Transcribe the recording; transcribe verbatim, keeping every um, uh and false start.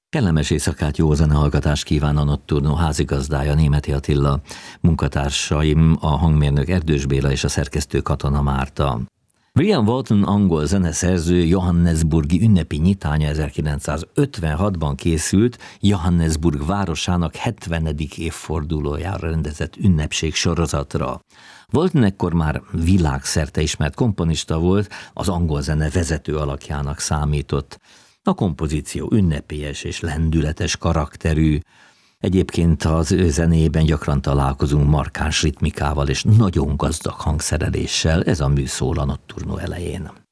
Kellemes éjszakát, jó zenehallgatást kíván a Nocturno házigazdája, Németi Attila, munkatársaim, a hangmérnök Erdős Béla és a szerkesztő Katona Márta. William Walton angol zeneszerző johannesburgi ünnepi nyitánya ezerkilencszázötvenhatban készült, Johannesburg városának hetvenedik évfordulójára rendezett ünnepség sorozatra. Walton ekkor már világszerte ismert komponista volt, az angol zene vezető alakjának számított. A kompozíció ünnepélyes és lendületes karakterű. Egyébként az ő zenében gyakran találkozunk markáns ritmikával és nagyon gazdag hangszereléssel, ez a mű szól a Nocturno elején.